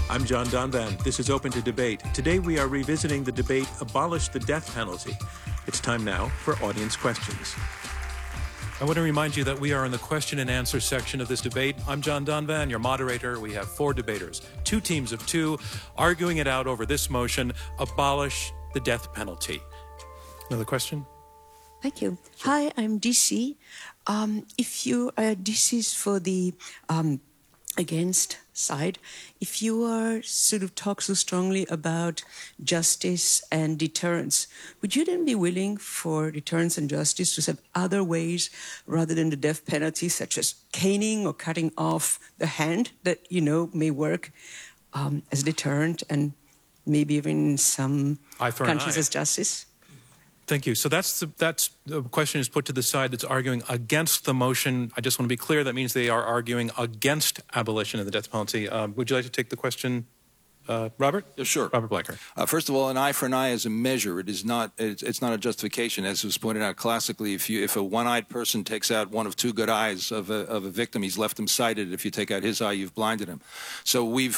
I'm John Donvan. This is Open to Debate. Today we are revisiting the debate, Abolish the Death Penalty. It's time now for audience questions. I want to remind you that we are in the question and answer section of this debate. I'm John Donvan, your moderator. We have 4 debaters, 2 teams of 2, arguing it out over this motion, Abolish the Death Penalty. Another question? Thank you. Sure. Hi, I'm DC. If you DC is for the against side, if you are sort of talk so strongly about justice and deterrence, would you then be willing for deterrence and justice to have other ways rather than the death penalty, such as caning or cutting off the hand that, may work as deterrent and maybe even in some countries as justice? Thank you. So that's the question is put to the side that's arguing against the motion. I just want to be clear. That means they are arguing against abolition of the death penalty. Would you like to take the question, Robert? Yeah, sure. Robert Blecker. First of all, an eye for an eye is a measure. It is not. It's not a justification, as was pointed out classically. If a one-eyed person takes out one of 2 good eyes of a victim, he's left him sighted. If you take out his eye, you've blinded him. So we've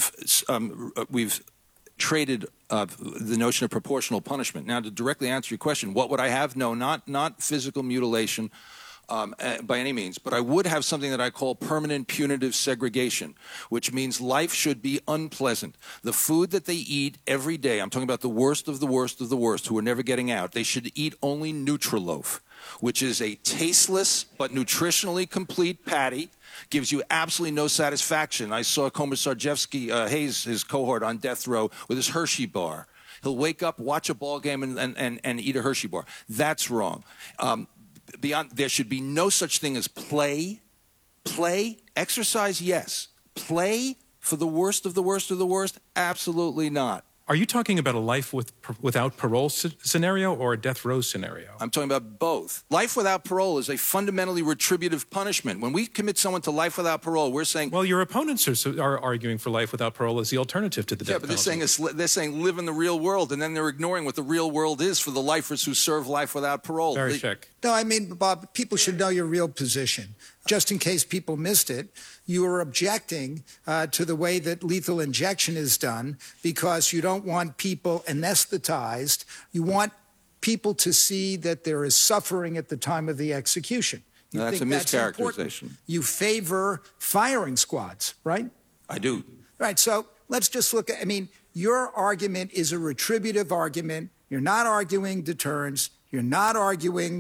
traded the notion of proportional punishment. Now, to directly answer your question, what would I have? No, not physical mutilation by any means, but I would have something that I call permanent punitive segregation, which means life should be unpleasant. The food that they eat every day, I'm talking about the worst of the worst of the worst who are never getting out, they should eat only Nutriloaf, which is a tasteless but nutritionally complete patty. Gives you absolutely no satisfaction. I saw Komisarjevsky, Hayes, his cohort on death row, with his Hershey bar. He'll wake up, watch a ball game, and eat a Hershey bar. That's wrong. There should be no such thing as play. Play, exercise, yes. Play for the worst of the worst of the worst, absolutely not. Are you talking about a life without parole scenario or a death row scenario? I'm talking about both. Life without parole is a fundamentally retributive punishment. When we commit someone to life without parole, we're saying... Well, your opponents are arguing for life without parole as the alternative to the death penalty. Yeah, but they're saying live in the real world, and then they're ignoring what the real world is for the lifers who serve life without parole. Very check. No, I mean, Bob, people should know your real position. Just in case people missed it, you are objecting to the way that lethal injection is done because you don't want people anesthetized. You want people to see that there is suffering at the time of the execution. No, that's a mischaracterization. You favor firing squads, right? I do. Right, so let's just look at, your argument is a retributive argument. You're not arguing deterrence. You're not arguing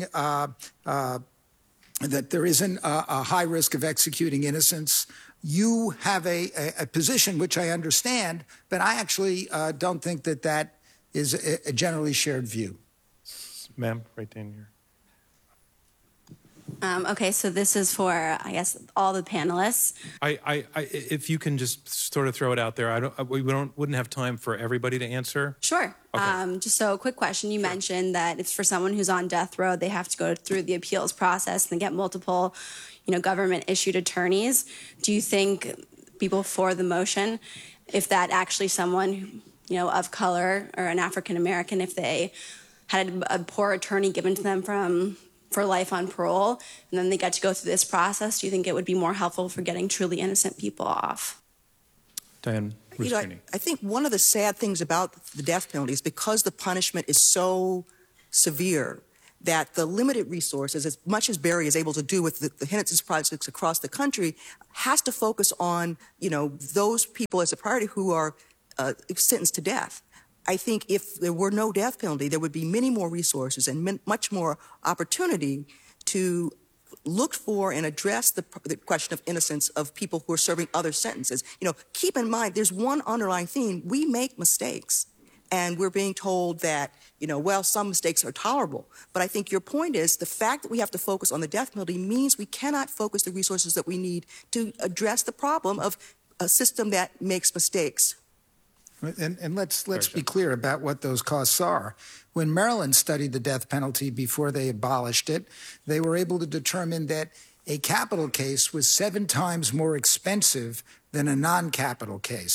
that there isn't a high risk of executing innocents. You have a position which I understand, but I actually don't think that is a generally shared view. Ma'am, right down here. Okay, so this is for, I guess, all the panelists. If you can just sort of throw it out there, we wouldn't have time for everybody to answer. Sure. Okay. Just so a quick question. You mentioned that it's for someone who's on death row, they have to go through the appeals process and get multiple, government-issued attorneys. Do you think people for the motion, if that actually someone, of color or an African-American, if they had a poor attorney given to them for life on parole, and then they got to go through this process, do you think it would be more helpful for getting truly innocent people off? Diane Russini. I think one of the sad things about the death penalty is because the punishment is so severe that the limited resources, as much as Barry is able to do with the Innocence Projects across the country, has to focus on, those people as a priority who are sentenced to death. I think if there were no death penalty, there would be many more resources and much more opportunity to look for and address the question of innocence of people who are serving other sentences. Keep in mind, there's one underlying theme. We make mistakes, and we're being told that, some mistakes are tolerable. But I think your point is the fact that we have to focus on the death penalty means we cannot focus the resources that we need to address the problem of a system that makes mistakes. And let's be clear about what those costs are. When Maryland studied the death penalty before they abolished it, they were able to determine that a capital case was 7 times more expensive than a non-capital case.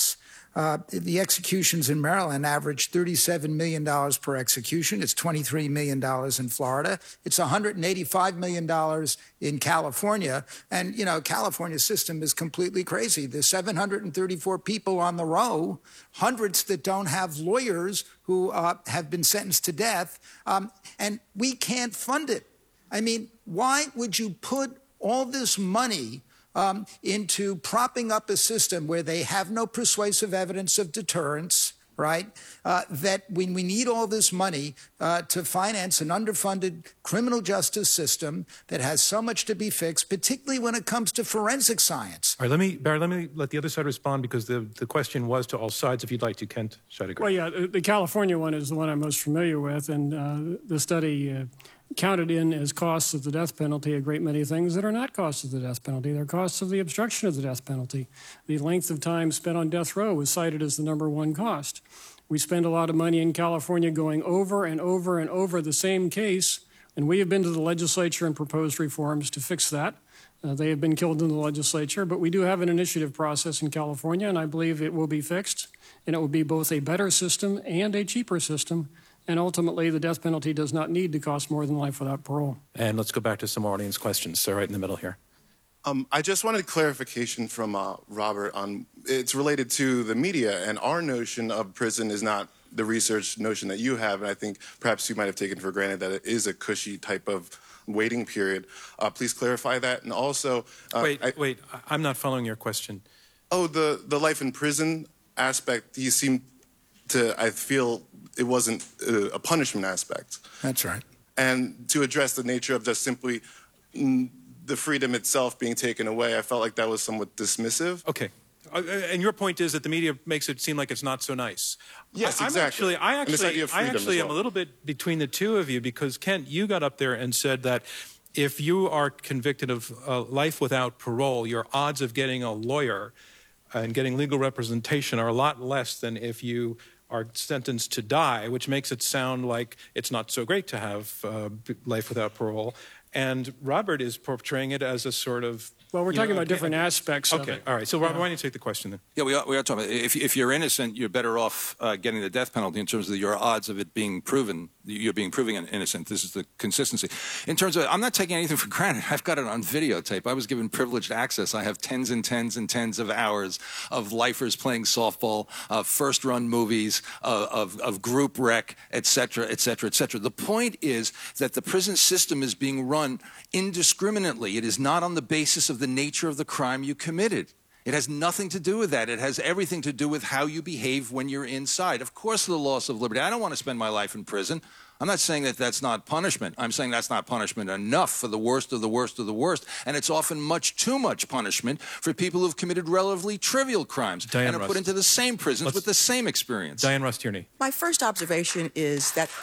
The executions in Maryland average $37 million per execution. It's $23 million in Florida. It's $185 million in California. And, you know, California's system is completely crazy. There's 734 people on the row, hundreds that don't have lawyers who have been sentenced to death, and we can't fund it. I mean, why would you put all this money into propping up a system where they have no persuasive evidence of deterrence, right? That when we need all this money to finance an underfunded criminal justice system that has so much to be fixed, particularly when it comes to forensic science. All right, Barry, let me let the other side respond, because the question was to all sides. If you'd like to, Kent Scheidegger. Well, yeah, the California one is the one I'm most familiar with, and the study counted in as costs of the death penalty a great many things that are not costs of the death penalty. They're costs of the obstruction of the death penalty. The length of time spent on death row was cited as the #1 cost. We spend a lot of money in California going over and over and over the same case, and we have been to the legislature and proposed reforms to fix that. They have been killed in the legislature, but we do have an initiative process in California, and I believe it will be fixed, and it will be both a better system and a cheaper system. And ultimately, the death penalty does not need to cost more than life without parole. And let's go back to some audience questions. So right in the middle here. I just wanted clarification from Robert on, it's related to the media, and our notion of prison is not the research notion that you have, and I think perhaps you might have taken for granted that it is a cushy type of waiting period. Please clarify that. And also... Wait, I'm not following your question. Oh, the life in prison aspect, you seem to, I feel it wasn't a punishment aspect. That's right. And to address the nature of just simply the freedom itself being taken away, I felt like that was somewhat dismissive. Okay. And your point is that the media makes it seem like it's not so nice. Yes, exactly. I actually am a little bit between the two of you, because, Kent, you got up there and said that if you are convicted of life without parole, your odds of getting a lawyer and getting legal representation are a lot less than if you are sentenced to die, which makes it sound like it's not so great to have life without parole. And Robert is portraying it as a sort of... Well, we're talking about different aspects of it. Okay, all right. So why don't you take the question then? Yeah, we are talking about, if you're innocent, you're better off getting the death penalty in terms of your odds of it being proven, you're being proven innocent. This is the consistency. In terms of, I'm not taking anything for granted. I've got it on videotape. I was given privileged access. I have tens and tens and tens of hours of lifers playing softball, first-run movies, of group rec, et cetera, et cetera, et cetera. The point is that the prison system is being run indiscriminately. It is not on the basis of the nature of the crime you committed. It has nothing to do with that. It has everything to do with how you behave when you're inside. Of course, the loss of liberty. I don't want to spend my life in prison. I'm not saying that that's not punishment. I'm saying that's not punishment enough for the worst of the worst of the worst. And it's often much too much punishment for people who've committed relatively trivial crimes and are put into the same prisons with the same experience. Diane Ross Tierney. My first observation is that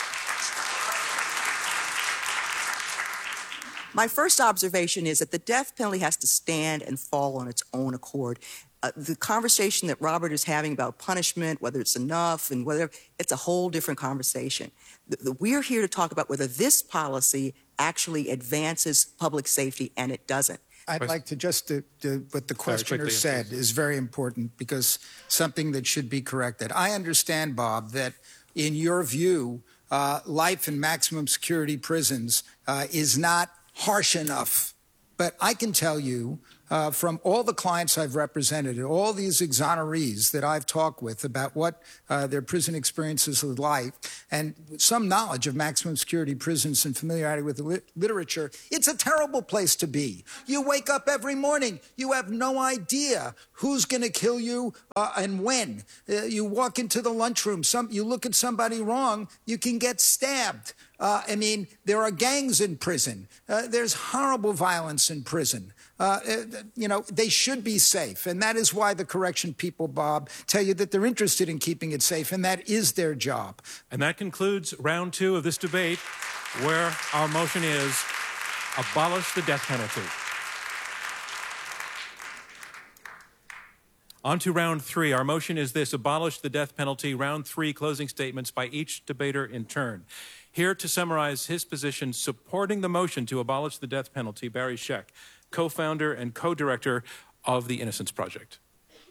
the death penalty has to stand and fall on its own accord. The conversation that Robert is having about punishment, whether it's enough and whether it's a whole different conversation. We're here to talk about whether this policy actually advances public safety, and it doesn't. I'd like to just what the questioner said is very important, because something that should be corrected. I understand, Bob, that in your view, life in maximum security prisons is not harsh enough. But I can tell you from all the clients I've represented, all these exonerees that I've talked with about what their prison experiences are like, and some knowledge of maximum security prisons and familiarity with the literature, it's a terrible place to be. You wake up every morning, you have no idea who's going to kill you and when. You walk into the lunchroom, you look at somebody wrong, you can get stabbed. I mean, there are gangs in prison. There's horrible violence in prison. You know, they should be safe. And that is why the correction people, Bob, tell you that they're interested in keeping it safe, and that is their job. And that concludes round 2 of this debate, where our motion is abolish the death penalty. On to round 3. Our motion is this: abolish the death penalty. Round 3, closing statements by each debater in turn. Here to summarize his position supporting the motion to abolish the death penalty, Barry Scheck, co-founder and co-director of the Innocence Project.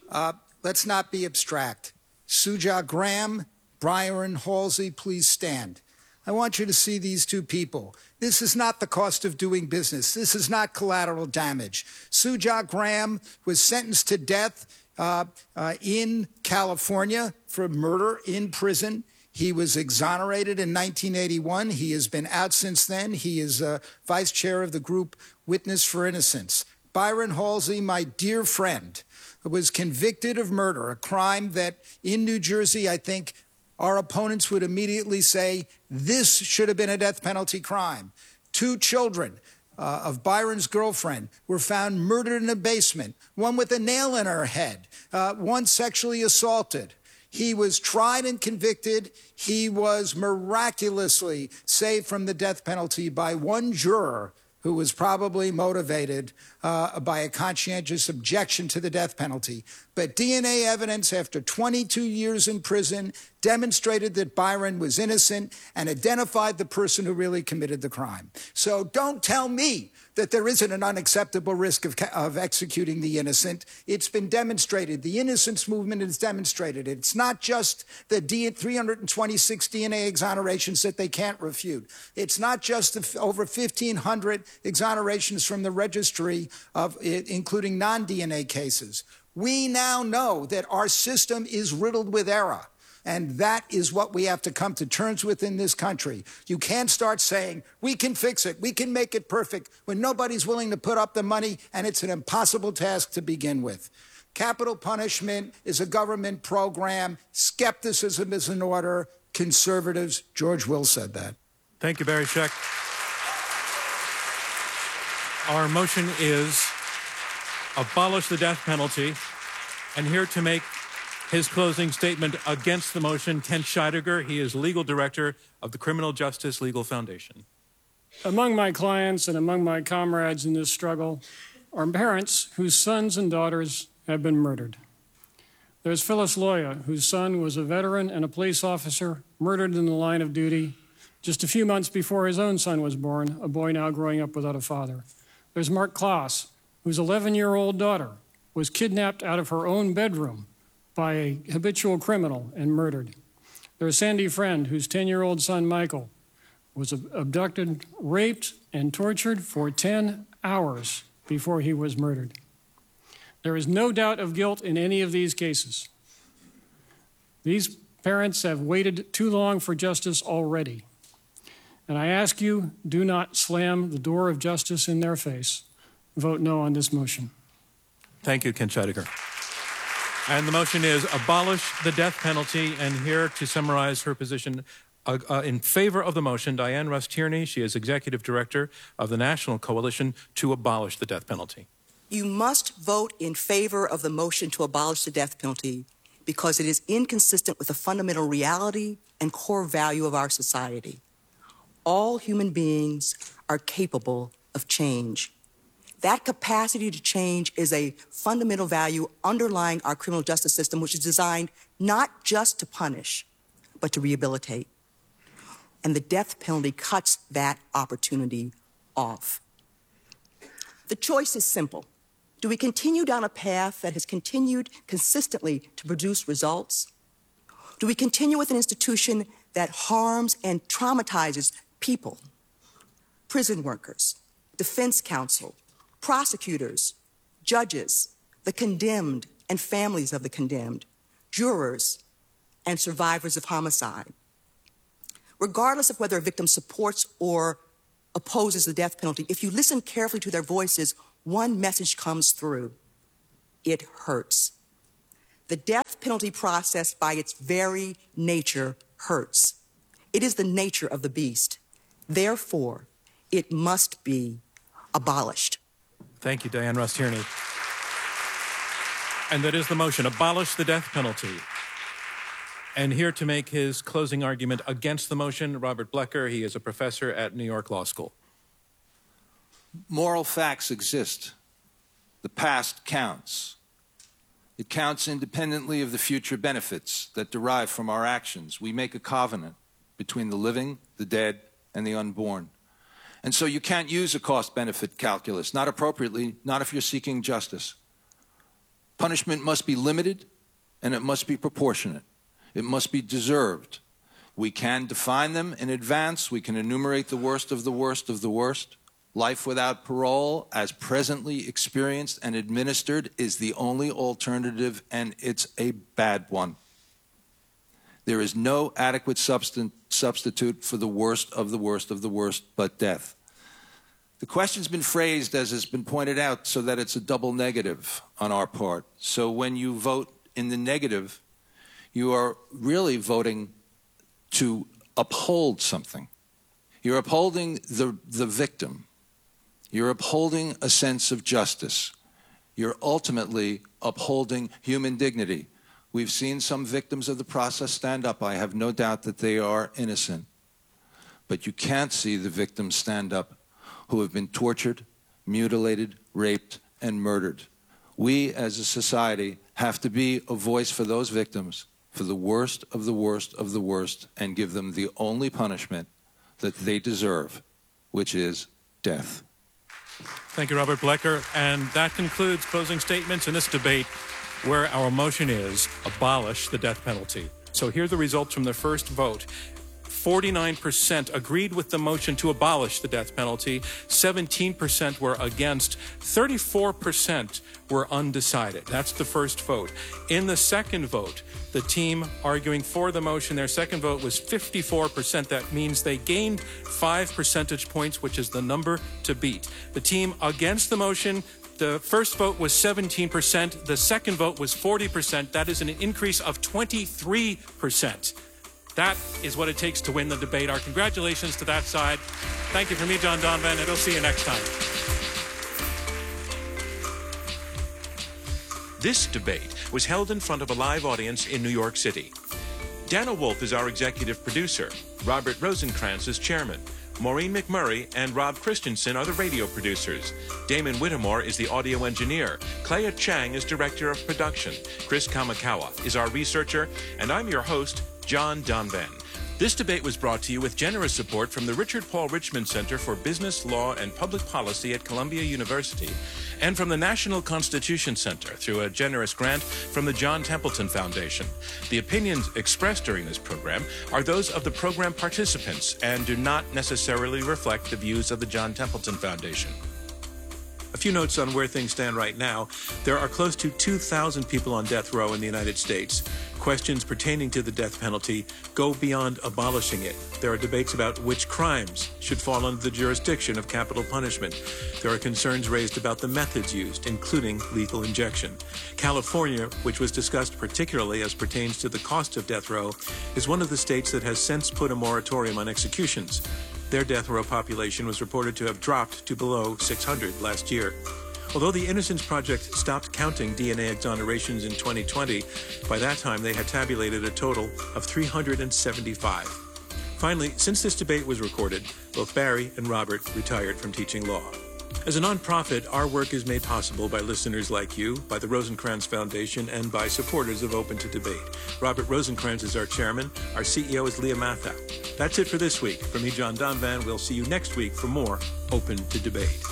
Let's not be abstract. Suja Graham, Byron Halsey, please stand. I want you to see these two people. This is not the cost of doing business. This is not collateral damage. Suja Graham was sentenced to death in California for murder in prison. He was exonerated in 1981. He has been out since then. He is vice chair of the group Witness for Innocence. Byron Halsey, my dear friend, was convicted of murder, a crime that in New Jersey, I think, our opponents would immediately say this should have been a death penalty crime. 2 children of Byron's girlfriend were found murdered in a basement, one with a nail in her head, one sexually assaulted. He was tried and convicted. He was miraculously saved from the death penalty by one juror who was probably motivated by a conscientious objection to the death penalty. But DNA evidence after 22 years in prison demonstrated that Byron was innocent and identified the person who really committed the crime. So don't tell me that there isn't an unacceptable risk of executing the innocent. It's been demonstrated. The innocence movement has demonstrated it. It's not just the 326 DNA exonerations that they can't refute. It's not just the over 1,500 exonerations from the registry, including non-DNA cases. We now know that our system is riddled with error. And that is what we have to come to terms with in this country. You can't start saying, we can fix it, we can make it perfect, when nobody's willing to put up the money, and it's an impossible task to begin with. Capital punishment is a government program. Skepticism is in order. Conservatives, George Will said that. Thank you, Barry Scheck. Our motion is abolish the death penalty. And here to make his closing statement against the motion, Kent Scheidegger. He is legal director of the Criminal Justice Legal Foundation. Among my clients and among my comrades in this struggle are parents whose sons and daughters have been murdered. There's Phyllis Loya, whose son was a veteran and a police officer, murdered in the line of duty just a few months before his own son was born, a boy now growing up without a father. There's Mark Klaas, whose 11-year-old daughter was kidnapped out of her own bedroom by a habitual criminal and murdered. There's Sandy Friend, whose 10-year-old son, Michael, was abducted, raped, and tortured for 10 hours before he was murdered. There is no doubt of guilt in any of these cases. These parents have waited too long for justice already. And I ask you, do not slam the door of justice in their face. Vote no on this motion. Thank you, Kent Scheidegger. And the motion is abolish the death penalty. And here to summarize her position in favor of the motion, Dianne Russ Tierney. She is executive director of the National Coalition to Abolish the Death Penalty. You must vote in favor of the motion to abolish the death penalty because it is inconsistent with the fundamental reality and core value of our society. All human beings are capable of change. That capacity to change is a fundamental value underlying our criminal justice system, which is designed not just to punish, but to rehabilitate. And the death penalty cuts that opportunity off. The choice is simple. Do we continue down a path that has continued consistently to produce results? Do we continue with an institution that harms and traumatizes people, prison workers, defense counsel, prosecutors, judges, the condemned and families of the condemned, jurors, and survivors of homicide? Regardless of whether a victim supports or opposes the death penalty, if you listen carefully to their voices, one message comes through. It hurts. The death penalty process, by its very nature, hurts. It is the nature of the beast. Therefore, it must be abolished. Thank you, Dianne Russ Tierney. And that is the motion, abolish the death penalty. And here to make his closing argument against the motion, Robert Blecker. He is a professor at New York Law School. Moral facts exist. The past counts. It counts independently of the future benefits that derive from our actions. We make a covenant between the living, the dead, and the unborn. And so you can't use a cost-benefit calculus, not appropriately, not if you're seeking justice. Punishment must be limited, and it must be proportionate. It must be deserved. We can define them in advance. We can enumerate the worst of the worst of the worst. Life without parole, as presently experienced and administered, is the only alternative, and it's a bad one. There is no adequate substitute for the worst of the worst of the worst but death. The question's been phrased, as has been pointed out, so that it's a double negative on our part. So when you vote in the negative, you are really voting to uphold something. You're upholding the victim. You're upholding a sense of justice. You're ultimately upholding human dignity. We've seen some victims of the process stand up. I have no doubt that they are innocent. But you can't see the victims stand up who have been tortured, mutilated, raped, and murdered. We as a society have to be a voice for those victims, for the worst of the worst of the worst, and give them the only punishment that they deserve, which is death. Thank you, Robert Blecker. And that concludes closing statements in this debate, where our motion is abolish the death penalty. So here are the results from the first vote. 49% agreed with the motion to abolish the death penalty. 17% were against. 34% were undecided. That's the first vote. In the second vote, the team arguing for the motion, their second vote was 54%. That means they gained 5 percentage points, which is the number to beat. The team against the motion, the first vote was 17%. The second vote was 40%. That is an increase of 23%. That is what it takes to win the debate. Our congratulations to that side. Thank you from me, John Donvan, and we'll see you next time. This debate was held in front of a live audience in New York City. Dana Wolf is our executive producer. Robert Rosenkranz is chairman. Maureen McMurray and Rob Christensen are the radio producers. Damon Whittemore is the audio engineer. Clea Chang is director of production. Chris Kamikawa is our researcher. And I'm your host, John Donvan. This debate was brought to you with generous support from the Richard Paul Richmond Center for Business, Law, and Public Policy at Columbia University and from the National Constitution Center through a generous grant from the John Templeton Foundation. The opinions expressed during this program are those of the program participants and do not necessarily reflect the views of the John Templeton Foundation. A few notes on where things stand right now. There are close to 2,000 people on death row in the United States. Questions pertaining to the death penalty go beyond abolishing it. There are debates about which crimes should fall under the jurisdiction of capital punishment. There are concerns raised about the methods used, including lethal injection. California, which was discussed particularly as pertains to the cost of death row, is one of the states that has since put a moratorium on executions. Their death row population was reported to have dropped to below 600 last year. Although the Innocence Project stopped counting DNA exonerations in 2020, by that time they had tabulated a total of 375. Finally, since this debate was recorded, both Barry and Robert retired from teaching law. As a nonprofit, our work is made possible by listeners like you, by the Rosenkranz Foundation, and by supporters of Open to Debate. Robert Rosenkranz is our chairman. Our CEO is Leah Mathau. That's it for this week. From me, John Donvan, we'll see you next week for more Open to Debate.